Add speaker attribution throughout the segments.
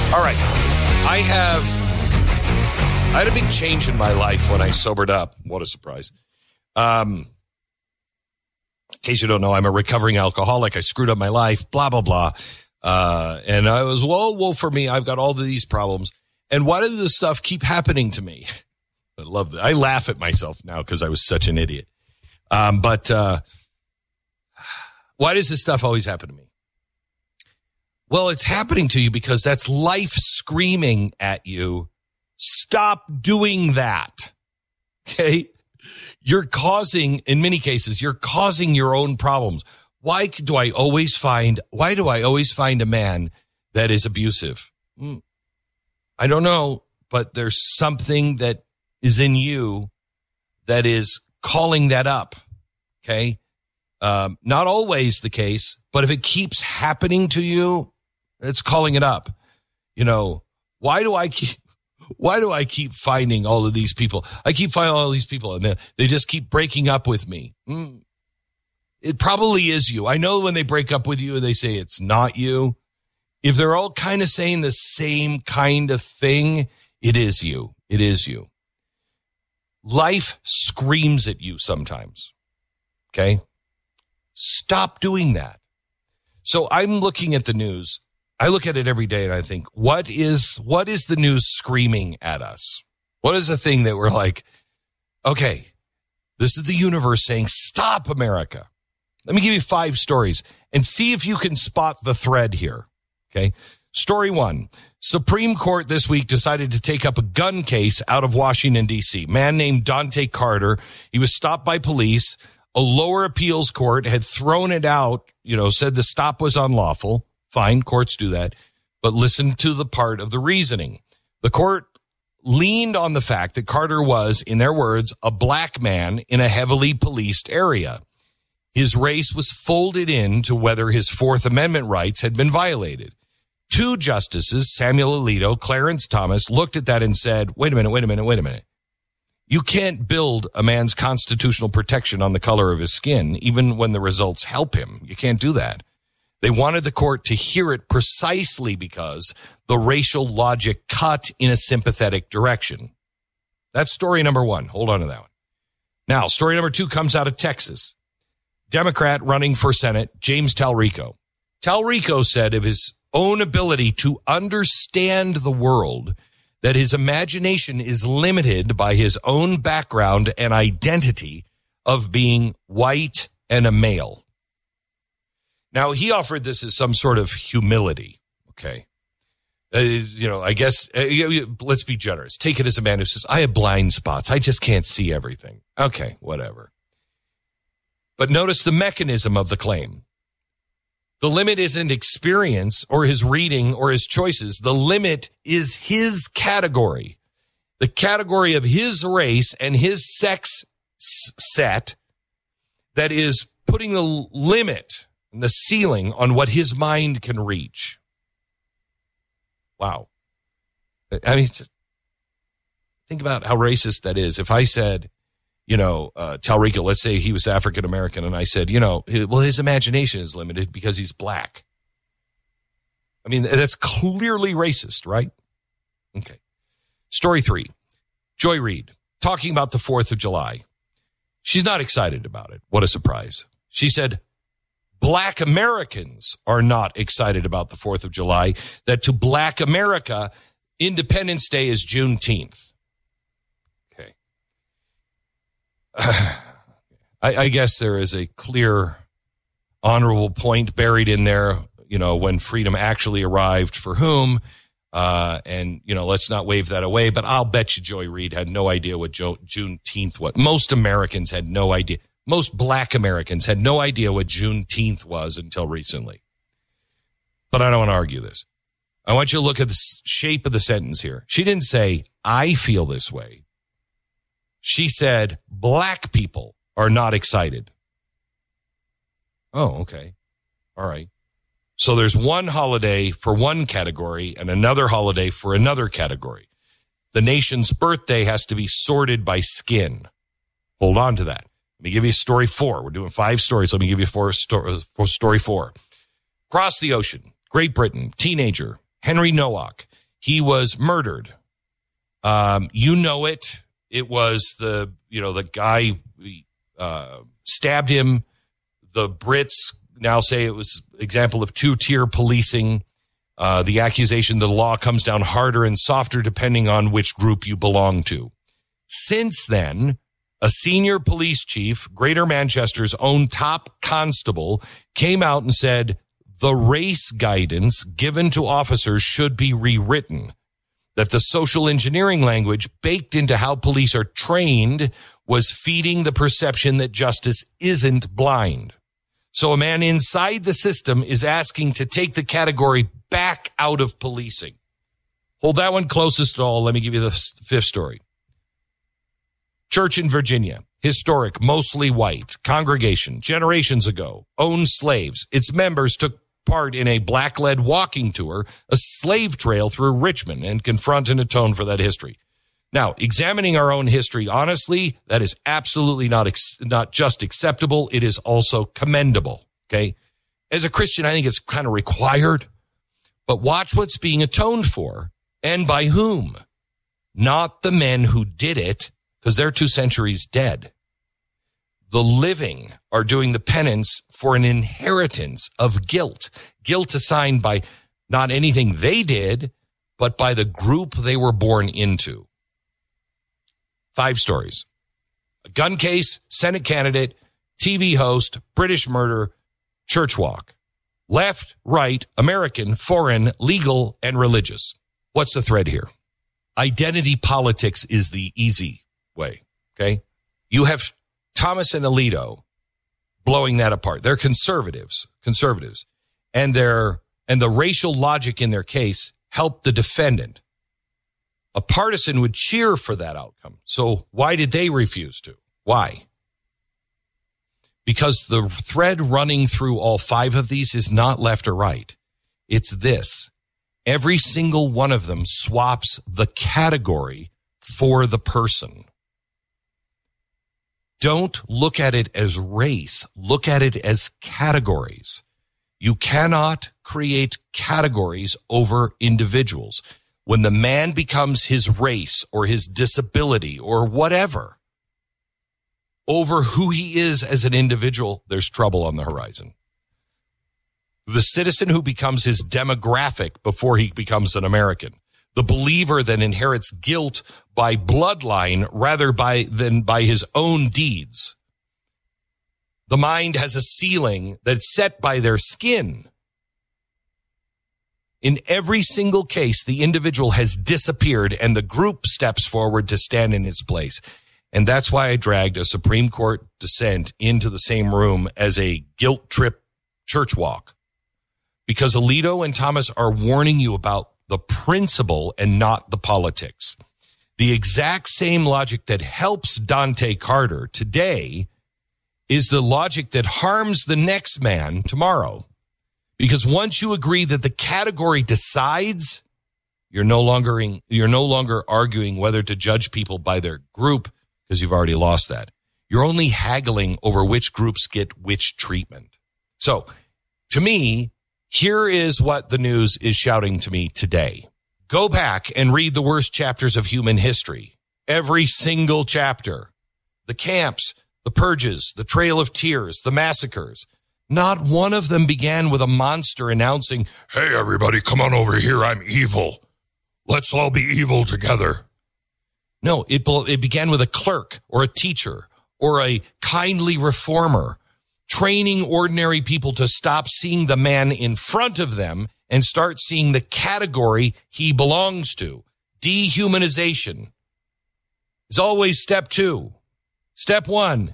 Speaker 1: All right. I had a big change in my life when I sobered up. What a surprise. In case you don't know, I'm a recovering alcoholic. I screwed up my life, blah, blah, blah. And I was, whoa, for me, I've got all of these problems. And why does this stuff keep happening to me? I love that. I laugh at myself now because I was such an idiot. But why does this stuff always happen to me? Well, it's happening to you because that's life screaming at you. Stop doing that. Okay? In many cases, you're causing your own problems. Why do I always find a man that is abusive? I don't know, but there's something that is in you that is calling that up. Okay? Not always the case, but if it keeps happening to you, it's calling it up. You know, why do I keep finding all of these people? I keep finding all of these people and they just keep breaking up with me. It probably is you. I know when they break up with you and they say it's not you. If they're all kind of saying the same kind of thing, it is you. It is you. Life screams at you sometimes. Okay? Stop doing that. So I'm looking at the news. I look at it every day and I think, what is the news screaming at us? What is the thing that we're like, okay, this is the universe saying, stop, America. Let me give you 5 stories and see if you can spot the thread here. Okay. Story 1. Supreme Court this week decided to take up a gun case out of Washington, D.C. Man named Dante Carter. He was stopped by police. A lower appeals court had thrown it out, said the stop was unlawful. Fine, courts do that. But listen to the part of the reasoning. The court leaned on the fact that Carter was, in their words, a black man in a heavily policed area. His race was folded into whether his Fourth Amendment rights had been violated. 2 justices, Samuel Alito, Clarence Thomas, looked at that and said, wait a minute. You can't build a man's constitutional protection on the color of his skin, even when the results help him. You can't do that. They wanted the court to hear it precisely because the racial logic cut in a sympathetic direction. That's story number 1. Hold on to that one. Now, story number 2 comes out of Texas. Democrat running for Senate, James Talrico. Talrico said of his own ability to understand the world that his imagination is limited by his own background and identity of being white and a male. Now, he offered this as some sort of humility, okay? I guess, let's be generous. Take it as a man who says, I have blind spots. I just can't see everything. Okay, whatever. But notice the mechanism of the claim. The limit isn't experience or his reading or his choices. The limit is his category, the category of his race and his sex set that is putting the limit and the ceiling on what his mind can reach. Wow. I mean, think about how racist that is. If I said, Talrico, let's say he was African-American, and I said, his imagination is limited because he's black. I mean, that's clearly racist, right? Okay. Story 3. Joy Reid, talking about the 4th of July. She's not excited about it. What a surprise. She said, Black Americans are not excited about the 4th of July, that to Black America, Independence Day is Juneteenth. Okay. I guess there is a clear, honorable point buried in there, when freedom actually arrived for whom. And let's not wave that away. But I'll bet you Joy Reid had no idea what Juneteenth was. Most Americans had no idea. Most Black Americans had no idea what Juneteenth was until recently. But I don't want to argue this. I want you to look at the shape of the sentence here. She didn't say, I feel this way. She said, Black people are not excited. Oh, okay. All right. So there's one holiday for one category and another holiday for another category. The nation's birthday has to be sorted by skin. Hold on to that. Let me give you story 4. We're doing 5 stories. Let me give you story 4. Across the ocean, Great Britain, teenager, Henry Nowak. He was murdered. You know it. It was the guy stabbed him. The Brits now say it was example of two-tier policing. The accusation the law comes down harder and softer depending on which group you belong to. Since then, a senior police chief, Greater Manchester's own top constable, came out and said the race guidance given to officers should be rewritten, that the social engineering language baked into how police are trained was feeding the perception that justice isn't blind. So a man inside the system is asking to take the category back out of policing. Hold that one closest to all. Let me give you the fifth story. Church in Virginia, historic, mostly white, congregation, generations ago, owned slaves. Its members took part in a black-led walking tour, a slave trail through Richmond, and confront and atone for that history. Now, examining our own history honestly, that is absolutely not just acceptable, it is also commendable, okay? As a Christian, I think it's kind of required, but watch what's being atoned for and by whom. Not the men who did it, because they're 2 centuries dead. The living are doing the penance for an inheritance of guilt. Guilt assigned by not anything they did, but by the group they were born into. 5 stories. A gun case, Senate candidate, TV host, British murder, church walk. Left, right, American, foreign, legal, and religious. What's the thread here? Identity politics is the easy way, okay? You have Thomas and Alito blowing that apart. They're conservatives, and the racial logic in their case helped the defendant. A partisan would cheer for that outcome. So why did they refuse to? Why? Because the thread running through all 5 of these is not left or right. It's this. Every single one of them swaps the category for the person. Don't look at it as race. Look at it as categories. You cannot create categories over individuals. When the man becomes his race or his disability or whatever over who he is as an individual, there's trouble on the horizon. The citizen who becomes his demographic before he becomes an American. The believer that inherits guilt by bloodline rather than by his own deeds. The mind has a ceiling that's set by their skin. In every single case, the individual has disappeared and the group steps forward to stand in its place. And that's why I dragged a Supreme Court dissent into the same room as a guilt trip church walk. Because Alito and Thomas are warning you about the principle and not the politics. The exact same logic that helps Dante Carter today is the logic that harms the next man tomorrow. Because once you agree that the category decides, you're no longer arguing whether to judge people by their group, because you've already lost that. You're only haggling over which groups get which treatment. So, to me, here is what the news is shouting to me today. Go back and read the worst chapters of human history. Every single chapter. The camps, the purges, the Trail of Tears, the massacres. Not one of them began with a monster announcing, "Hey, everybody, come on over here. I'm evil. Let's all be evil together." No, it began with a clerk or a teacher or a kindly reformer training ordinary people to stop seeing the man in front of them and start seeing the category he belongs to. Dehumanization is always step 2. Step 1,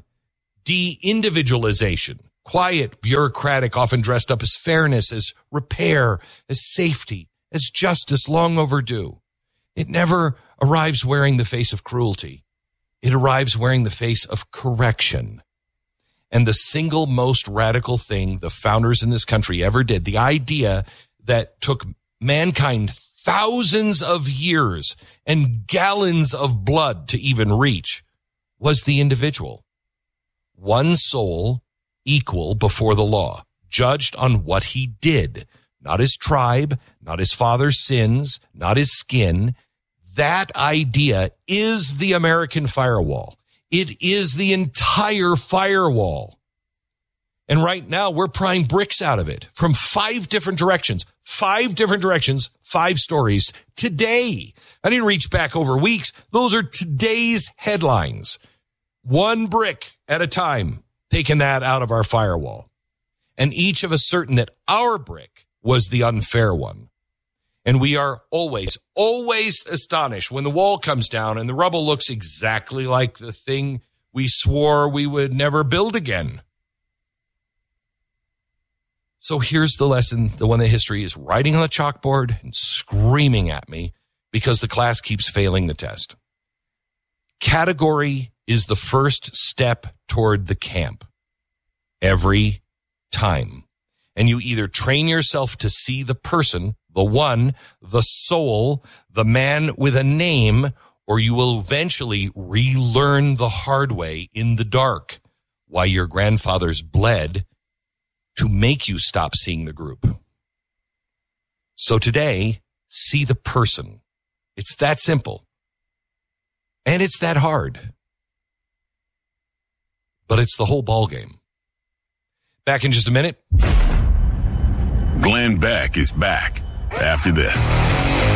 Speaker 1: de-individualization. Quiet, bureaucratic, often dressed up as fairness, as repair, as safety, as justice long overdue. It never arrives wearing the face of cruelty. It arrives wearing the face of correction. And the single most radical thing the founders in this country ever did, the idea that took mankind thousands of years and gallons of blood to even reach, was the individual. One soul, equal before the law, judged on what he did, not his tribe, not his father's sins, not his skin. That idea is the American firewall. It is the entire firewall. And right now, we're prying bricks out of it from 5 different directions. 5 different directions, 5 stories today. I didn't reach back over weeks. Those are today's headlines. 1 brick at a time, taking that out of our firewall. And each of us certain that our brick was the unfair one. And we are always astonished when the wall comes down and the rubble looks exactly like the thing we swore we would never build again. So here's the lesson, the one that history is writing on the chalkboard and screaming at me because the class keeps failing the test. Category is the first step toward the camp every time. And you either train yourself to see the person, the one, the soul, the man with a name, or you will eventually relearn the hard way in the dark why your grandfathers bled to make you stop seeing the group. So today, see the person. It's that simple. And it's that hard. But it's the whole ball game. Back in just a minute.
Speaker 2: Glenn Beck is back after this.